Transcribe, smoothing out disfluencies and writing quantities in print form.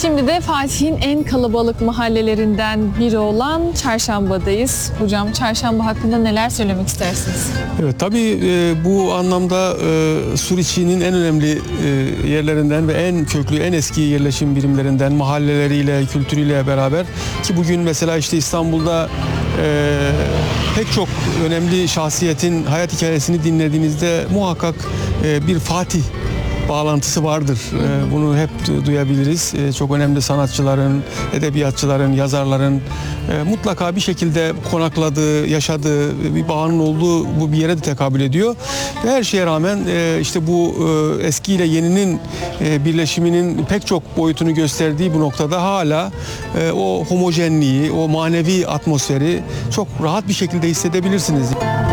Şimdi de Fatih'in en kalabalık mahallelerinden biri olan Çarşamba'dayız. Hocam Çarşamba hakkında neler söylemek istersiniz? Evet, tabii bu anlamda Suriçi'nin en önemli yerlerinden ve en köklü, en eski yerleşim birimlerinden, mahalleleriyle, kültürüyle beraber ki bugün mesela işte İstanbul'da pek çok önemli şahsiyetin hayat hikayesini dinlediğinizde muhakkak bir Fatih bağlantısı vardır. Bunu hep duyabiliriz. Çok önemli sanatçıların, edebiyatçıların, yazarların mutlaka bir şekilde konakladığı, yaşadığı bir bağının olduğu bu bir yere de tekabül ediyor. Ve her şeye rağmen işte bu eski ile yeninin birleşiminin pek çok boyutunu gösterdiği bu noktada hala o homojenliği, o manevi atmosferi çok rahat bir şekilde hissedebilirsiniz.